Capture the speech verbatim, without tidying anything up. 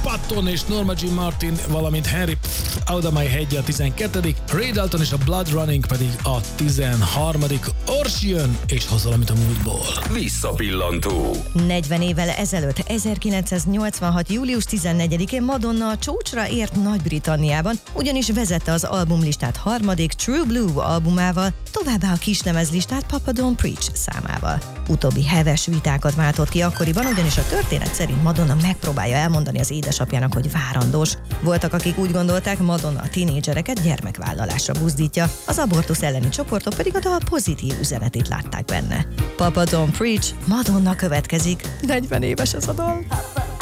Patton és Norma Jean Martin, valamint Henry Out of My Head a tizenkettedik Ray Dalton és a Blood Running pedig a tizenharmadik Orsi jön és hoz valamit a múltból. Visszapillantó. negyven évvel ezelőtt, ezerkilencszáznyolcvanhat. július tizennegyedikén Madonna a csúcsra ért Nagy-Britanniában, ugyanis vezette az albumlistát harmadik True Blue albumával, továbbá a kislemezlistát Papa Don't Preach számával. Utóbbi heves vitákat váltott ki akkoriban, ugyanis a történet szerint Madonna megpróbálja elmondani az édesapjának, hogy várandós. Voltak, akik úgy gondolták, Madonna a tínédzsereket gyermekvállalásra buzdítja, az abortusz elleni csoportok pedig a dal pozitív üzenetét látták benne. Papa Don't Preach, Madonna következik. negyven éves ez a dal.